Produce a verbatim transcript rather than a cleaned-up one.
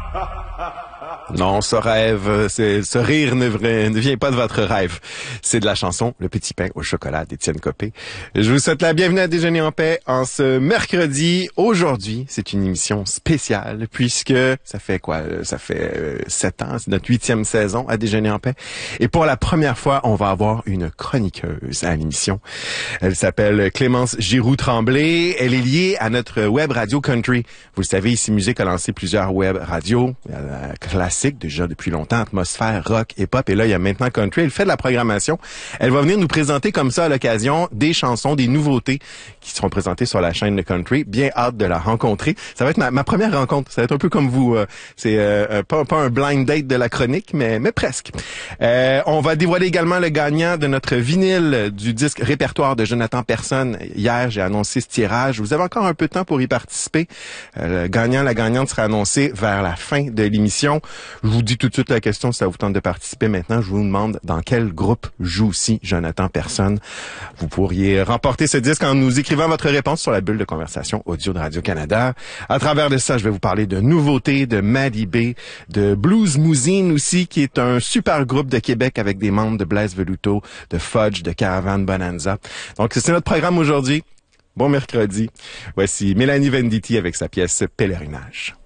Non, ce rêve, c'est, ce rire ne, ne vient pas de votre rêve. C'est de la chanson Le Petit Pain au chocolat d'Étienne Copé. Je vous souhaite la bienvenue à Déjeuner en paix en ce mercredi. Aujourd'hui, c'est une émission spéciale puisque ça fait quoi? Ça fait euh, sept ans, c'est notre huitième saison à Déjeuner en paix. Et pour la première fois, on va avoir une chroniqueuse à l'émission. Elle s'appelle Clémence Giroux-Tremblay. Elle est liée à notre web radio country. Vous le savez, Ici Musique a lancé plusieurs web radios euh, classiques déjà depuis longtemps, atmosphère, rock, hip-hop, et là, il y a maintenant country. Elle fait de la programmation. Elle va venir nous présenter comme ça à l'occasion des chansons, des nouveautés qui seront présentées sur la chaîne de country. Bien hâte de la rencontrer. Ça va être ma, ma première rencontre. Ça va être un peu comme vous. Euh, c'est euh, pas, pas un blind date de la chronique, mais, mais presque. Euh, on va dévoiler également le gagnant de notre vinyle du disque répertoire de Jonathan Personne. Hier, j'ai annoncé ce tirage. Vous avez encore un peu de temps pour y participer. Euh, le gagnant, la gagnante sera annoncé vers la fin de l'émission. Je vous dis tout de suite la question, si ça vous tente de participer maintenant. Je vous demande dans quel groupe joue aussi Jonathan Personne. Vous pourriez remporter ce disque en nous écrivant votre réponse sur la bulle de conversation audio de Radio-Canada. À travers de ça, je vais vous parler de nouveautés, de Maddie B, de Blues Mousine aussi, qui est un super groupe de Québec avec des membres de Blaise Veluto, de Fudge, de Caravan Bonanza. Donc, c'est notre programme aujourd'hui. Bon mercredi. Voici Mélanie Venditti avec sa pièce Pèlerinage.